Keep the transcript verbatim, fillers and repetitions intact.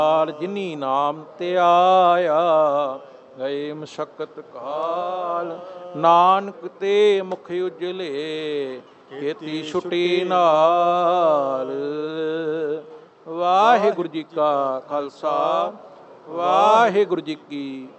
ਜਿਨੀ ਨਾਮ ਤੇ ਆਇਆ, ਗਏ ਮਸ਼ਕਤ ਕਾਲ। ਨਾਨਕ ਤੇ ਮੁਖ ਉਜਲੇ, ਕੀਤੀ ਛੁਟੀ ਨਾਲ। ਵਾਹਿਗੁਰੂ ਜੀ ਕਾ ਖਾਲਸਾ, ਵਾਹਿਗੁਰੂ ਜੀ ਕੀ